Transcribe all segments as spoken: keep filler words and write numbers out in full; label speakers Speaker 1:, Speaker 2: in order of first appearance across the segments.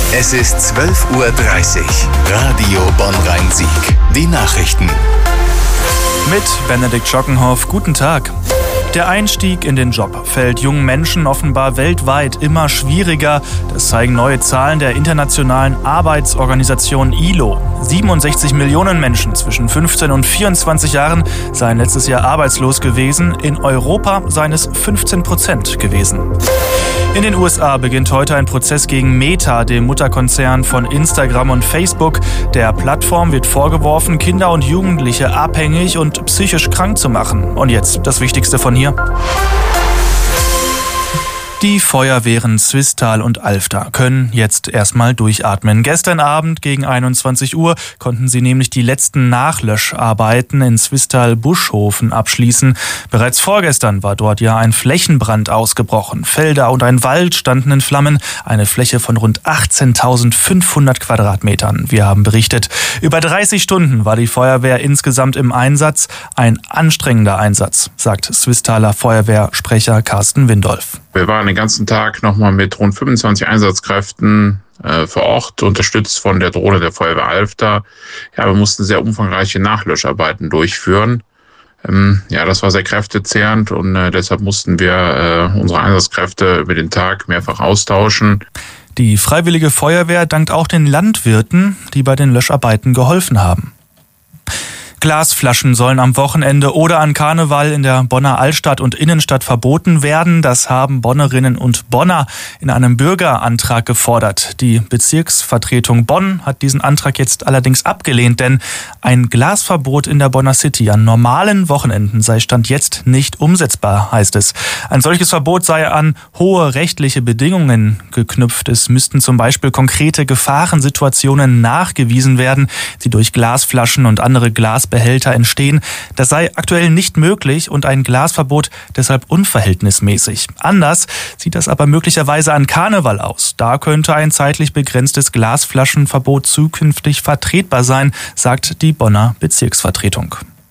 Speaker 1: Es ist zwölf Uhr dreißig. Radio Bonn-Rhein-Sieg. Die Nachrichten.
Speaker 2: Mit Benedikt Schockenhoff. Guten Tag. Der Einstieg in den Job fällt jungen Menschen offenbar weltweit immer schwieriger. Das zeigen neue Zahlen der internationalen Arbeitsorganisation I L O. siebenundsechzig Millionen Menschen zwischen fünfzehn und vierundzwanzig Jahren seien letztes Jahr arbeitslos gewesen. In Europa seien es fünfzehn Prozent gewesen. In den U S A beginnt heute ein Prozess gegen Meta, dem Mutterkonzern von Instagram und Facebook. Der Plattform wird vorgeworfen, Kinder und Jugendliche abhängig und psychisch krank zu machen. Und jetzt das Wichtigste von hier. Die Feuerwehren Swisttal und Alfter können jetzt erstmal durchatmen. Gestern Abend gegen einundzwanzig Uhr konnten sie nämlich die letzten Nachlöscharbeiten in Swisttal-Buschhofen abschließen. Bereits vorgestern war dort ja ein Flächenbrand ausgebrochen. Felder und ein Wald standen in Flammen. Eine Fläche von rund achtzehntausendfünfhundert Quadratmetern. Wir haben berichtet. Über dreißig Stunden war die Feuerwehr insgesamt im Einsatz. Ein anstrengender Einsatz, sagt Swistaler Feuerwehrsprecher Carsten Windolf.
Speaker 3: Wir waren den ganzen Tag nochmal mit rund fünfundzwanzig Einsatzkräften äh, vor Ort, unterstützt von der Drohne der Feuerwehr Alfter. Ja, wir mussten sehr umfangreiche Nachlöscharbeiten durchführen. Ähm, ja, das war sehr kräftezehrend und äh, deshalb mussten wir äh, unsere Einsatzkräfte über den Tag mehrfach austauschen.
Speaker 2: Die Freiwillige Feuerwehr dankt auch den Landwirten, die bei den Löscharbeiten geholfen haben. Glasflaschen sollen am Wochenende oder an Karneval in der Bonner Altstadt und Innenstadt verboten werden. Das haben Bonnerinnen und Bonner in einem Bürgerantrag gefordert. Die Bezirksvertretung Bonn hat diesen Antrag jetzt allerdings abgelehnt, denn ein Glasverbot in der Bonner City an normalen Wochenenden sei Stand jetzt nicht umsetzbar, heißt es. Ein solches Verbot sei an hohe rechtliche Bedingungen geknüpft. Es müssten zum Beispiel konkrete Gefahrensituationen nachgewiesen werden, die durch Glasflaschen und andere Glas Behälter entstehen. Das sei aktuell nicht möglich und ein Glasverbot deshalb unverhältnismäßig. Anders sieht das aber möglicherweise an Karneval aus. Da könnte ein zeitlich begrenztes Glasflaschenverbot zukünftig vertretbar sein, sagt die Bonner Bezirksvertretung.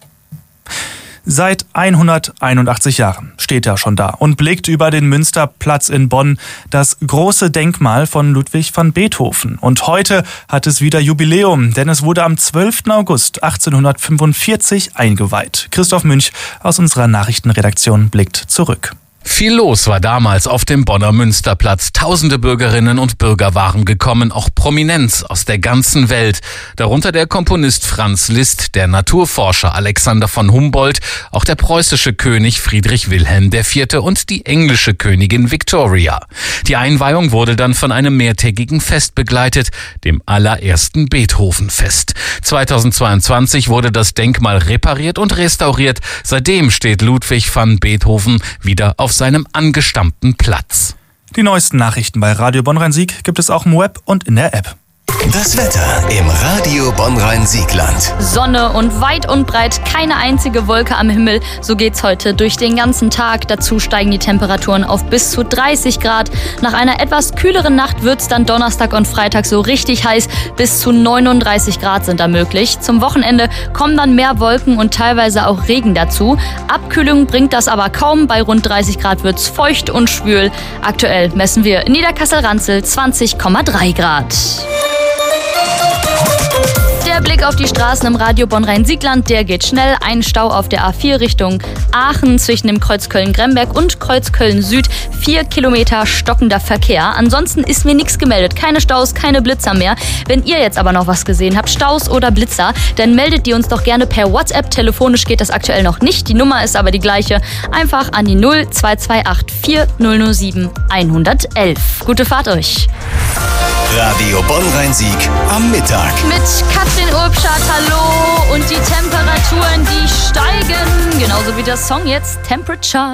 Speaker 2: Seit hunderteinundachtzig Jahren steht er schon da und blickt über den Münsterplatz in Bonn, das große Denkmal von Ludwig van Beethoven. Und heute hat es wieder Jubiläum, denn es wurde am zwölften August achtzehnhundertfünfundvierzig eingeweiht. Christoph Münch aus unserer Nachrichtenredaktion blickt zurück.
Speaker 4: Viel los war damals auf dem Bonner Münsterplatz. Tausende Bürgerinnen und Bürger waren gekommen, auch Prominenz aus der ganzen Welt. Darunter der Komponist Franz Liszt, der Naturforscher Alexander von Humboldt, auch der preußische König Friedrich Wilhelm der Vierte und die englische Königin Victoria. Die Einweihung wurde dann von einem mehrtägigen Fest begleitet, dem allerersten Beethovenfest. zweitausendzweiundzwanzig wurde das Denkmal repariert und restauriert. Seitdem steht Ludwig van Beethoven wieder auf seinem angestammten Platz.
Speaker 2: Die neuesten Nachrichten bei Radio Bonn-Rhein-Sieg gibt es auch im Web und in der App.
Speaker 1: Das Wetter im Radio Bonn-Rhein-Siegland.
Speaker 5: Sonne und weit und breit keine einzige Wolke am Himmel. So geht's heute durch den ganzen Tag. Dazu steigen die Temperaturen auf bis zu dreißig Grad. Nach einer etwas kühleren Nacht wird's dann Donnerstag und Freitag so richtig heiß. Bis zu neununddreißig Grad sind da möglich. Zum Wochenende kommen dann mehr Wolken und teilweise auch Regen dazu. Abkühlung bringt das aber kaum. Bei rund dreißig Grad wird's feucht und schwül. Aktuell messen wir in Niederkassel-Ranzel zwanzig Komma drei Grad. Der Blick auf die Straßen im Radio Bonn-Rhein-Siegland, der geht schnell. Ein Stau auf der A vier Richtung Aachen zwischen dem Kreuz Köln-Gremberg und Kreuz Köln-Süd. Vier Kilometer stockender Verkehr. Ansonsten ist mir nichts gemeldet. Keine Staus, keine Blitzer mehr. Wenn ihr jetzt aber noch was gesehen habt, Staus oder Blitzer, dann meldet die uns doch gerne per WhatsApp. Telefonisch geht das aktuell noch nicht. Die Nummer ist aber die gleiche. Einfach an die null zwei zwei acht vier null null sieben eins eins eins. Gute Fahrt euch.
Speaker 1: Radio Bonn-Rhein-Sieg am Mittag.
Speaker 5: Mit Katrin Urbschat, hallo. Und die Temperaturen, die steigen. Genauso wie der Song jetzt, Temperature.